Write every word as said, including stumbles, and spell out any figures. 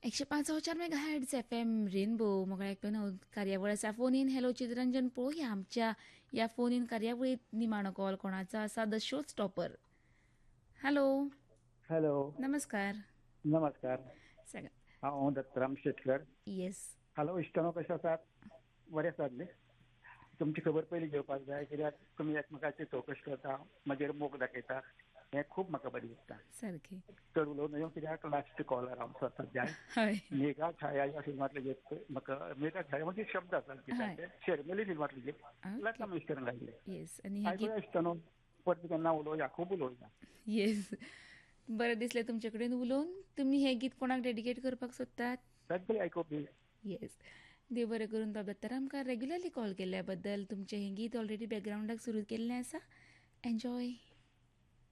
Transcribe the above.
एकशे पाच चार मेगा हॅड्स एफ एम रेनबो मोकळ्या ऐकून कार्यावळ आसा फोन इन हॅलो चित्ररंजन पळोवया आमच्या या फोन इन कार्यावळीत निमाणो कॉल कोणाचा आसा the show stopper. Hello hello नमस्कार. नमस्कार. सांगा. हांव दत्तराम शेटकर. येस. हॅलो इश्टनो कशे आसात? बरे आसात न्ही? तुमची खबर पयली घेवपाक जाय कित्याक तुमी एकमेकाची चवकशी करता मागीर मोग दाखयता हें खूब म्हाका बरें दिसता. सारकें. चड उलोवं नयो कित्याक लास्ट कॉलर हांव सद्या. हय. मेघा छाया ह्या फिल्मांतले जे म्हाका मेघा छाया म्हणजे शब्द आसात गिताचे शर्मिली फिल्मांतले जे लता मंगेशकरान गायले. येस. आनी हें गीत आयकुया इश्टनो परत केन्ना उलोवया खूब उलोवया. येस. बरें दिसलें तुमचे कडेन उलोवन. तुमी हें गीत कोणाक डेडिकेट करपाक सोदतात? सगळे आयकुपी. येस. देव बरें करून तो तर आमकां रेग्युलरली कॉल केल्ल्या बद्दल. तुमचें हें गीत ऑलरेडी बॅकग्रावंडाक सुरू केल्लें आसा. एन्जॉय.